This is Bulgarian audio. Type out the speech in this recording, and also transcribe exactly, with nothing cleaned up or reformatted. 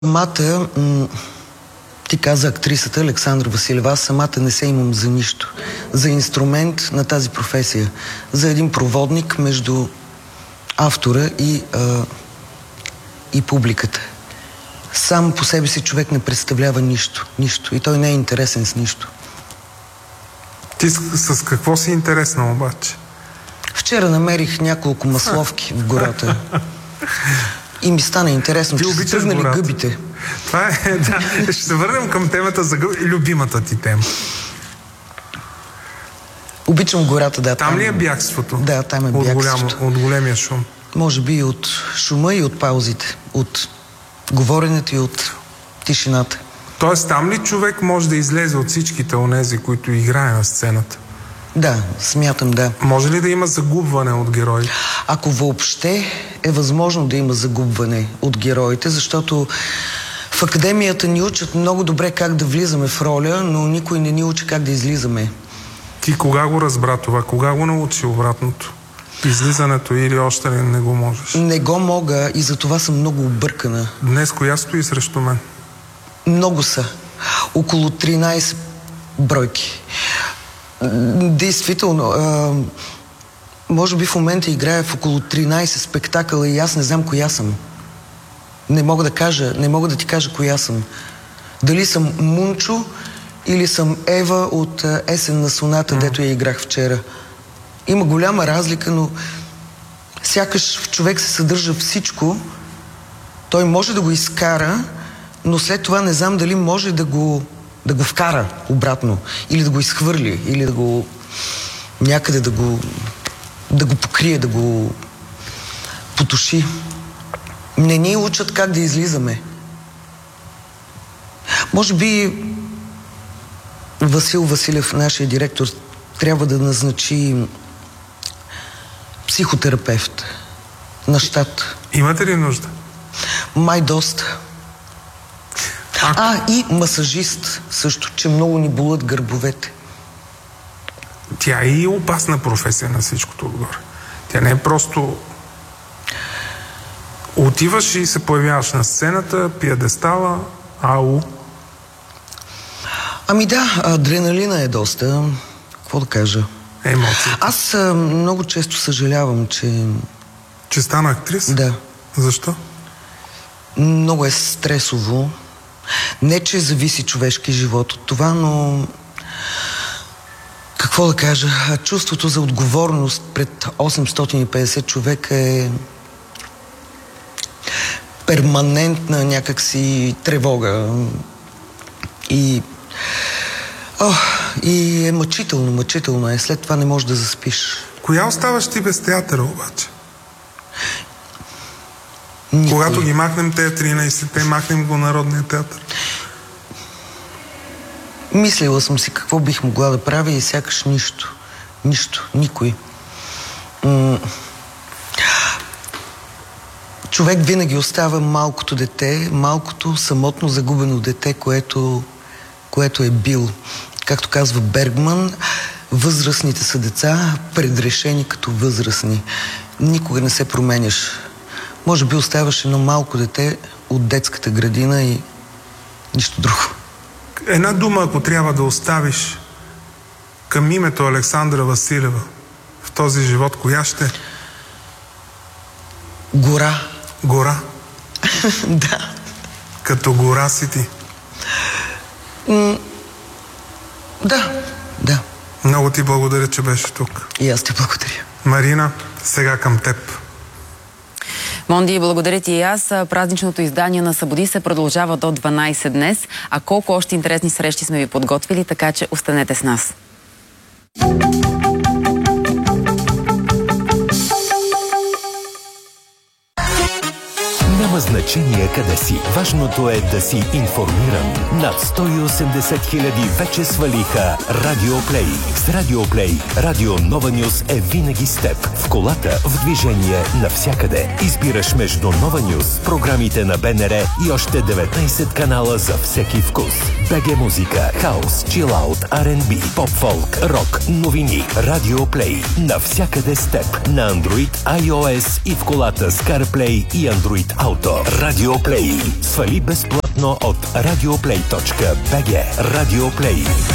Самата, м- ти каза актрисата Александра Василева, аз самата не се имам за нищо. За инструмент на тази професия. За един проводник между автора и, а, и публиката. Сам по себе си човек не представлява нищо. Нищо. И той не е интересен с нищо. Ти с, с какво си интересна обаче? Вчера намерих няколко масловки в гората. И ми стана интересно, ти че са тръгнали гъбите. Това е, да. Ще се върнем към темата за гъби. Любимата ти тема. Обичам гората, да. Там, там ли е бягството? Да, там е от бягството. Голям, от големия шум. Може би и от шума, и от паузите. От говоренето и от тишината. Тоест там ли човек може да излезе от всичките онези, които играе на сцената? Да, смятам, да. Може ли да има загубване от герои? Ако въобще е възможно да има загубване от героите, защото в академията ни учат много добре как да влизаме в роля, но никой не ни учи как да излизаме. Ти кога го разбра това? Кога го научи обратното? Излизането или още не, не го можеш? Не го мога и за това съм много объркана. Днес коя стои срещу мен? Много са. Около тринайсет бройки. Действително, а, може би в момента играя в около тринайсет спектакъла и аз не знам коя съм. Не мога да кажа, не мога да ти кажа коя съм. Дали съм Мунчо или съм Ева от а, Есен на соната, mm. дето я играх вчера. Има голяма разлика, но сякаш в човек се съдържа всичко. Той може да го изкара, но след това не знам дали може да го да го вкара обратно, или да го изхвърли, или да го някъде да го да го покрие, да го потуши. Не ни учат как да излизаме. Може би Васил Василев, нашия директор, трябва да назначи психотерапевт на щат. Имате ли нужда? Май доста. А, а и масажист също, че много ни болят гърбовете. Тя е и опасна професия на всичкото отгоре. Тя не е просто отиваш и се появяваш на сцената, пиедестала, ау. Ами да, адреналина е доста. Какво да кажа? Емоции. Аз а, много често съжалявам, че... Че стана актриса? Да. Защо? Много е стресово. Не, че зависи човешки живот от това, но какво да кажа, чувството за отговорност пред осемстотин и петдесет човека е перманентна някакси тревога и О, и е мъчително, мъчително е. След това не можеш да заспиш. Коя оставаш ти без театъра обаче? Никой. Когато ги махнем тези тринайсет, те махнем го Народния театър. Мислила съм си какво бих могла да правя и сякаш нищо. Нищо. Никой. М- Човек винаги остава малкото дете, малкото самотно загубено дете, което, което е бил. Както казва Бергман, възрастните са деца, предрешени като възрастни. Никога не се променяш. Може би оставаш едно малко дете от детската градина и нищо друго. Една дума, ако трябва да оставиш към името Александра Василева в този живот, коя ще? Гора. Гора? Да. Като гора си ти? М- да, да. Много ти благодаря, че беше тук. И аз ти благодаря. Марина, сега към теб. Монди, благодаря ти и аз. Празничното издание на Събуди се продължава до дванайсет днес. А колко още интересни срещи сме ви подготвили, така че останете с нас. Няма значение къде си. Важното е да си информиран. Над сто и осемдесет хиляди вече свалиха Радио Плей. С Радио Плей Радио Нова Нюз е винаги с теб. В колата, в движение, навсякъде. Избираш между Нова Нюз, програмите на БНР и още деветнайсет канала за всеки вкус. БГ музика, хаус, чилаут, Ар енд Би, поп-фолк, рок, новини. Радио Плей. Навсякъде с теб. На Android, iOS и в колата с CarPlay и Android Auto. радиото. Радио Плей. Свали безплатно от радиоплей точка би джи. Радио Плей.